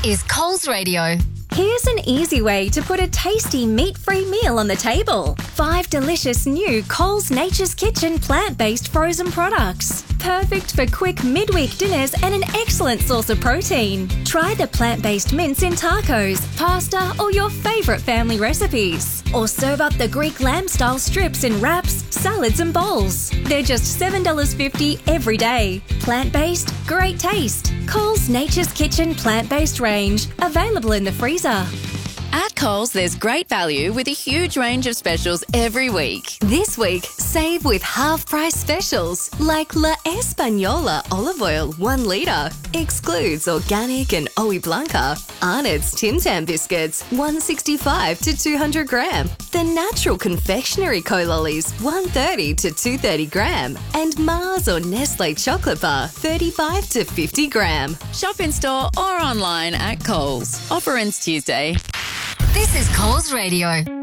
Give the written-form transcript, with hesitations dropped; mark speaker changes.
Speaker 1: is Coles Radio.
Speaker 2: Here's an easy way to put a tasty meat-free meal on the table. 5 delicious new Coles Nature's Kitchen plant-based frozen products. Perfect for quick midweek dinners and an excellent source of protein. Try the plant-based mince in tacos, pasta, or your favourite family recipes. Or serve up the Greek lamb-style strips in wraps, salads and bowls. They're just $7.50 every day. Plant-based, great taste. Coles Nature's Kitchen plant-based range. Available in the freezer.
Speaker 3: At Coles, there's great value with a huge range of specials every week. This week, save with half-price specials like La Española olive oil 1 litre. Excludes organic and Oe Blanca. Arnott's Tim Tam biscuits 165 to 200 gram. The Natural Confectionery Co-Lollies 130 to 230 gram. And Mars or Nestle chocolate bar 35 to 50 gram. Shop in store or online at Coles. Offer ends Tuesday.
Speaker 1: This is Coles Radio.